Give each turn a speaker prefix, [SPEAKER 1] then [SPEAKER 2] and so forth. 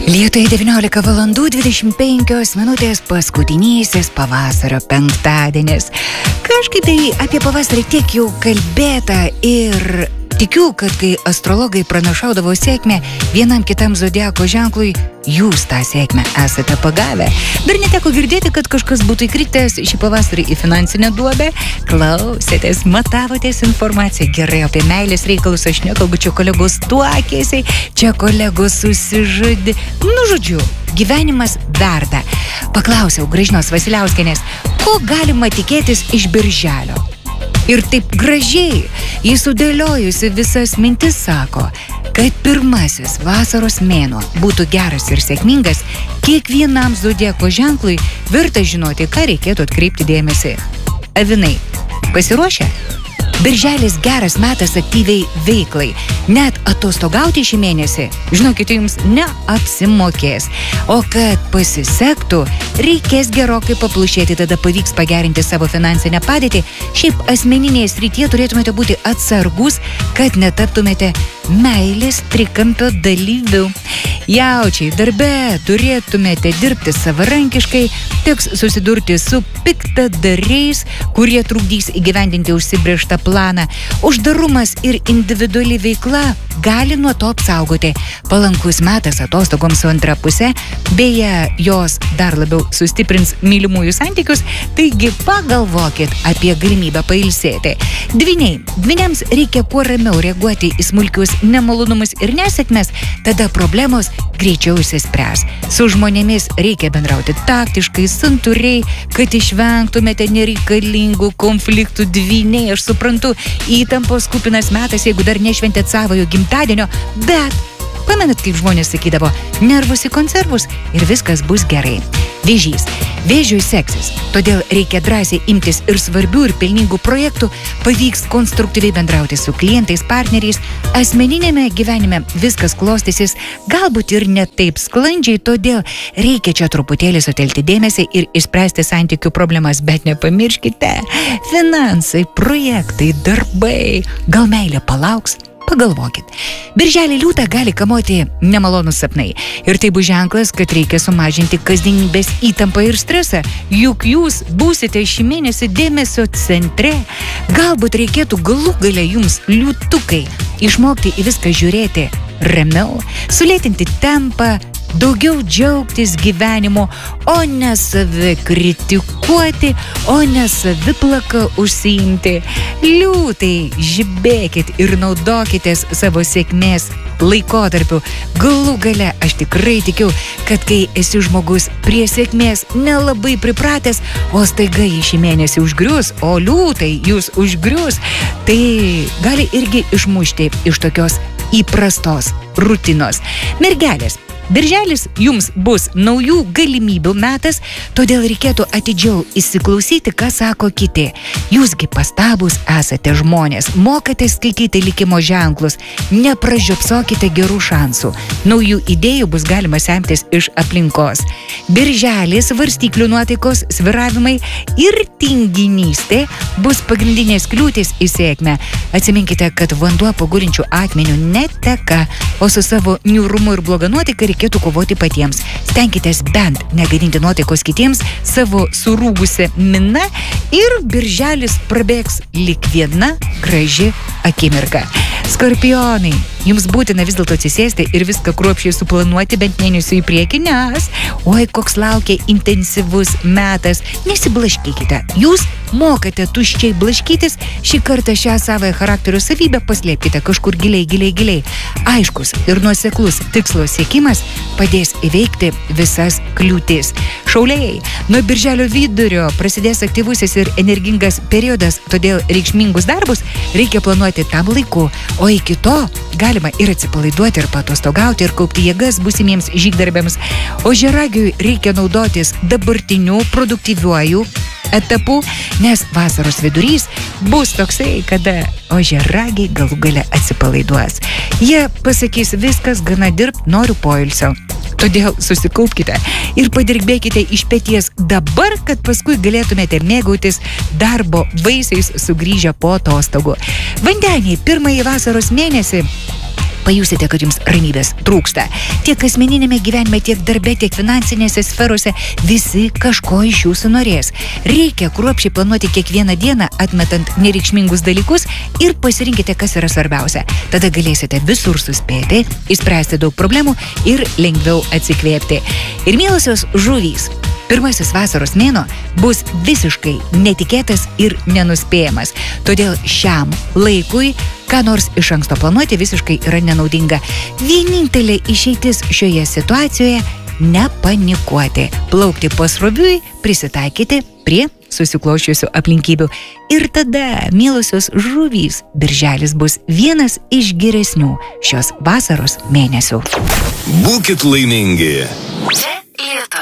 [SPEAKER 1] Lietuvai 19 valandų 25 minutės paskutinysis pavasario penktadienis. Kažkaip tai apie pavasarį tiek jau kalbėta ir tikiu, kad kai astrologai pranašaudavo sėkmę vienam kitam zodiako ženklui, jūs tą sėkmę esate pagavę. Dar neteko girdėti, kad kažkas būtų įkritęs šį pavasarį į finansinę duobę. Klausėtės, matavotės informaciją gerai apie meilės reikalus. Aš nekalbu, čia kolegos tuokėsi, čia kolegos susižudė. Nu, žodžiu, gyvenimas verda. Paklausiau Gražinos Vasiliauskienės, ko galima tikėtis iš birželio? Ir taip gražiai, jis sudėliojusi visas mintis sako, kad pirmasis vasaros mėnuo būtų geras ir sėkmingas, kiekvienam zodiako ženklui verta žinoti, ką reikėtų atkreipti dėmesį. Avinai, pasiruošę? Birželis geras metas aktyviai veiklai. Net atostogauti šį mėnesį, žinokite, jums neapsimokės. O kad pasisektų, reikės gerokai paplušėti, tada pavyks pagerinti savo finansinę padėtį. Šiaip asmeninėje srityje turėtumėte būti atsargus, kad netaptumėte meilės trikampio dalyvių. Jaučiai, darbe turėtumėte dirbti savarankiškai, teks susidurti su piktadariais, kurie trukdys įgyvendinti užsibrėžtą planą. Uždarumas ir individuali veikla gali nuo to apsaugoti. Palankus metas atostogoms su antra pusė, beje, jos dar labiau sustiprins mylimųjų santykius, taigi pagalvokit apie galimybę pailsėti. Dvyniams reikia kuo ramiau reaguoti į smulkius nemalonumus ir nesėkmes, tada problemos greičiau išsispręs. Su žmonėmis reikia bendrauti taktiškai, santūriai, kad išvengtumėte nereikalingų konfliktų. Dvyniai, aš suprantu, įtampos kupinas metas, jeigu dar nešventėt savojo gimtadienio, bet pamenat, kaip žmonės sakydavo, nervus į konservus ir viskas bus gerai. Vėžys. Vėžiui seksis, todėl reikia drąsiai imtis ir svarbių ir pelningų projektų, pavyks konstruktyviai bendrauti su klientais, partneriais, asmeninėme gyvenime viskas klostysis, galbūt ir ne taip sklandžiai, todėl reikia čia truputėlį sutelkti dėmesį ir išspręsti santykių problemas, bet nepamirškite, finansai, projektai, darbai, gal meilė palauks? Pagalvokit. Birželį liūtą gali kamuoti nemalonus sapnai. Ir tai bus ženklas, kad reikia sumažinti kasdienybės įtampą ir stresą. Juk jūs būsite šį mėnesį dėmesio centre. Galbūt reikėtų galų gale jums liūtukai išmokti į viską žiūrėti ramiau, sulėtinti tempą, daugiau džiaugtis gyvenimu, o ne save kritikuoti, o ne saviplaka užsiimti. Liūtai, žibėkit ir naudokitės savo sėkmės laikotarpiu. Galų gale aš tikrai tikiu, kad kai esi žmogus prie sėkmės nelabai pripratęs, o staiga jį šį mėnesį užgrius, o liūtai jūs užgrius, tai gali irgi išmušti iš tokios įprastos rutinos. Mergelės. Birželis jums bus naujų galimybių metas, todėl reikėtų atidžiau įsiklausyti, ką sako kiti. Jūsgi pastabūs esate žmonės, mokate skaityti likimo ženklus, nepražiopsokite gerų šansų. Naujų idėjų bus galima semtis iš aplinkos. Birželis, svarstyklių nuotaikos, svyravimai ir tinginystė bus pagrindinės kliūtis į sėkmę. Atsiminkite, kad vanduo po gulinčių akmenių neteka, o su savo niūrumu ir bloga nuotaika reikėtų kovoti patiems. Stenkitės bent negadinti nuotaikos kitiems savo surūgusią miną ir birželis prabėgs lyg viena graži akimirka. Skorpionai, jums būtina vis dėlto atsisėsti ir viską kruopščiai suplanuoti bent mėnesių į priekį, nes oi, koks laukia intensyvus metas. Nesiblaškykite. Jūs mokate tuščiai blaškytis, šį kartą šią savąją charakterio savybę paslėpkite kažkur giliai. Aiškus ir nuoseklus tikslo siekimas padės įveikti visas kliūtis. Šauliai, nuo birželio vidurio prasidės aktyvusis ir energingas periodas, todėl reikšmingus darbus reikia planuoti tam laiku, o iki to galima ir atsipalaiduoti, ir patostogauti, ir kaupti jėgas būsimiems žygdarbiams. Ožiaragiui reikia naudotis dabartiniu produktyviuoju etapu, nes vasaros vidurys bus toksai, kada ožiaragiai galų gale atsipalaiduos. Jie pasakys, viskas gana dirbt, noriu poilsio. Todėl susikaupkite ir padirbėkite iš peties dabar, kad paskui galėtumėte mėgautis darbo vaisiais sugrįžę po atostogų. Vandeniai, pirmąjį vasaros mėnesį pajusite, kad jums ramybės trūksta. Tiek asmeninėme gyvenime, tiek darbe, tiek finansinėse sferose visi kažko iš jūsų norės. Reikia kruopščiai planuoti kiekvieną dieną, atmetant nereikšmingus dalykus ir pasirinkite, kas yra svarbiausia. Tada galėsite visur suspėti, išspręsti daug problemų ir lengviau atsikvėpti. Ir mielosios žuvys, pirmasis vasaros mėnuo bus visiškai netikėtas ir nenuspėjamas. Todėl šiam laikui ką nors iš anksto planuoti visiškai yra nenaudinga. Vienintelė išeitis šioje situacijoje – nepanikuoti, plaukti pasroviui, prisitaikyti prie susikloščiusių aplinkybių. Ir tada, mielosios žuvys, birželis bus vienas iš geresnių šios vasaros mėnesių.
[SPEAKER 2] Būkit laimingi.
[SPEAKER 3] Čia Lietuva.